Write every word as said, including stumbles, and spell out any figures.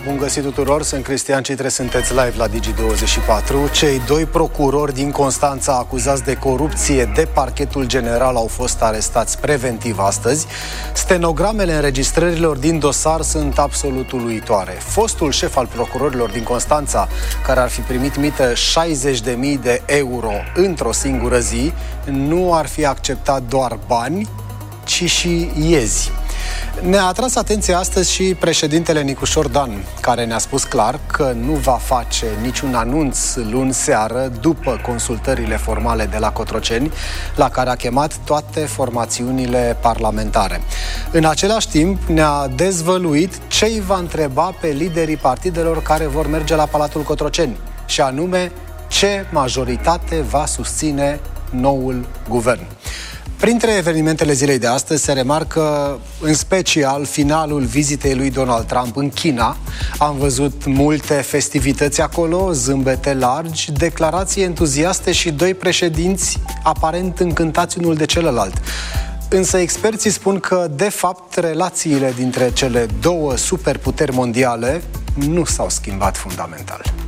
bun găsit tuturor, sunt Cristian Citre, sunteți live la Digi douăzeci și patru. Cei doi procurori din Constanța acuzați de corupție de Parchetul General au fost arestați preventiv astăzi. Stenogramele înregistrărilor din dosar sunt absolut uluitoare. Fostul șef al procurorilor din Constanța, care ar fi primit mită șaizeci de mii de euro într-o singură zi, nu ar fi acceptat doar bani, ci și iezi. Ne-a atras atenția astăzi și președintele Nicușor Dan, care ne-a spus clar că nu va face niciun anunț luni seară după consultările formale de la Cotroceni, la care a chemat toate formațiunile parlamentare. În același timp ne-a dezvăluit ce îi va întreba pe liderii partidelor care vor merge la Palatul Cotroceni, și anume ce majoritate va susține noul guvern. Printre evenimentele zilei de astăzi se remarcă în special finalul vizitei lui Donald Trump în China. Am văzut multe festivități acolo, zâmbete largi, declarații entuziaste și doi președinți aparent încântați unul de celălalt. Însă experții spun că, de fapt, relațiile dintre cele două superputeri mondiale nu s-au schimbat fundamental.